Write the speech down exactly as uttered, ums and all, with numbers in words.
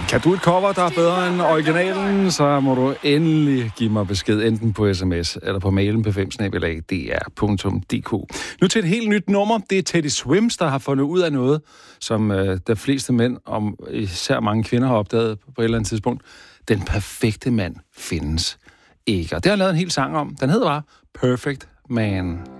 Kan du et cover, der er bedre end originalen, så må du endelig give mig besked, enten på sms eller på mailen på fem snabel-a d r punktum d k. Nu til et helt nyt nummer. Det er Teddy Swims, der har fundet ud af noget, som øh, de fleste mænd, om især mange kvinder, har opdaget på et eller andet tidspunkt. Den perfekte mand findes ikke. Og det har han lavet en hel sang om. Den hedder bare Perfect Man.